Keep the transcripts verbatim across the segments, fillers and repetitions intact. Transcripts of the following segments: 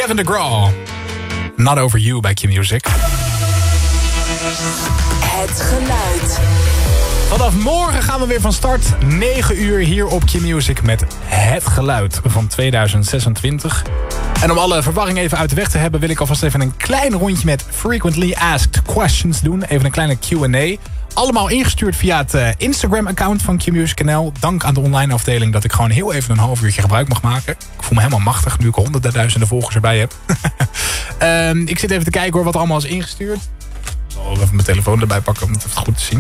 Gavin DeGraw. Not Over You bij Q-Music. Het geluid. Vanaf morgen gaan we weer van start. negen uur hier op Q-Music met Het Geluid van tweeduizend zesentwintig. En om alle verwarring even uit de weg te hebben, wil ik alvast even een klein rondje met Frequently Asked Questions doen. Even een kleine Q en A. Allemaal ingestuurd via het uh, Instagram-account van Q-Music kanaal. Dank aan de online afdeling dat ik gewoon heel even een half uurtje gebruik mag maken. Ik voel me helemaal machtig nu ik honderden duizenden volgers erbij heb. um, ik zit even te kijken hoor wat er allemaal is ingestuurd. Ik zal even mijn telefoon erbij pakken om het even goed te zien.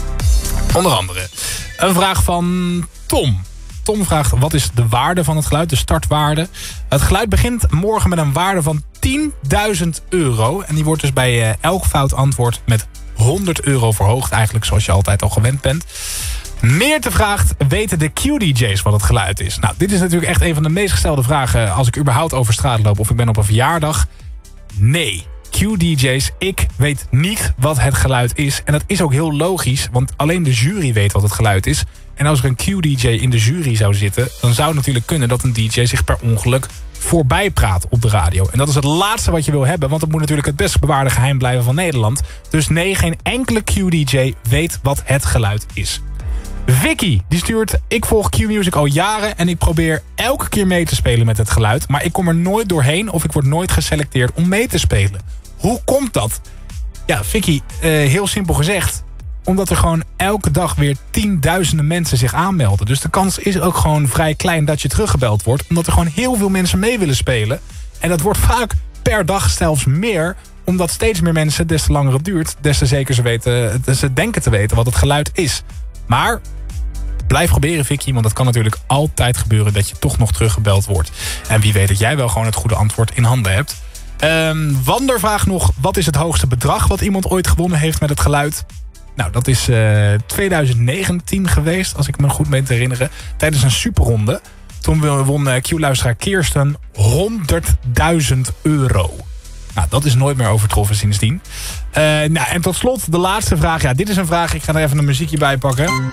Onder andere een vraag van Tom. Tom vraagt, wat is de waarde van het geluid, de startwaarde? Het geluid begint morgen met een waarde van tienduizend euro. En die wordt dus bij uh, elk fout antwoord met honderd euro verhoogd. Eigenlijk zoals je altijd al gewend bent. Meer te vraagt, weten de Q-D J's wat het geluid is? Nou, dit is natuurlijk echt een van de meest gestelde vragen als ik überhaupt over straat loop of ik ben op een verjaardag. Nee. Q-D J's, ik weet niet wat het geluid is. En dat is ook heel logisch, want alleen de jury weet wat het geluid is. En als er een Q-D J in de jury zou zitten, dan zou het natuurlijk kunnen dat een D J zich per ongeluk voorbij praat op de radio. En dat is het laatste wat je wil hebben, want het moet natuurlijk het best bewaarde geheim blijven van Nederland. Dus nee, geen enkele Q-D J weet wat het geluid is. Vicky, die stuurt, ik volg Q-Music al jaren en ik probeer elke keer mee te spelen met het geluid. Maar ik kom er nooit doorheen of ik word nooit geselecteerd om mee te spelen. Hoe komt dat? Ja, Vicky, uh, heel simpel gezegd. Omdat er gewoon elke dag weer tienduizenden mensen zich aanmelden. Dus de kans is ook gewoon vrij klein dat je teruggebeld wordt. Omdat er gewoon heel veel mensen mee willen spelen. En dat wordt vaak per dag zelfs meer. Omdat steeds meer mensen, des te langer het duurt, des te zeker ze, weten, ze denken te weten wat het geluid is. Maar blijf proberen, Vicky, want het kan natuurlijk altijd gebeuren dat je toch nog teruggebeld wordt. En wie weet dat jij wel gewoon het goede antwoord in handen hebt. Um, Wander vraagt nog, wat is het hoogste bedrag wat iemand ooit gewonnen heeft met het geluid? Nou, dat is uh, twintig negentien geweest, als ik me goed meen te herinneren. Tijdens een superronde. Toen won uh, Q-luisteraar Kirsten honderdduizend euro. Nou, dat is nooit meer overtroffen sindsdien. Uh, nou, en tot slot de laatste vraag. Ja, dit is een vraag, ik ga er even een muziekje bij pakken.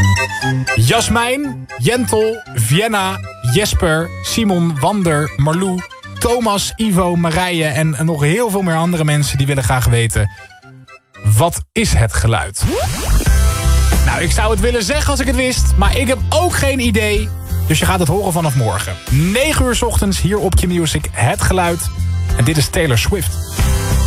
Jasmijn, Jentel, Vienna, Jesper, Simon, Wander, Marlou, Thomas, Ivo, Marije en nog heel veel meer andere mensen die willen graag weten, wat is het geluid? Nou, ik zou het willen zeggen als ik het wist, maar ik heb ook geen idee. Dus je gaat het horen vanaf morgen. negen uur 's ochtends hier op Q-Music, het geluid. En dit is Taylor Swift.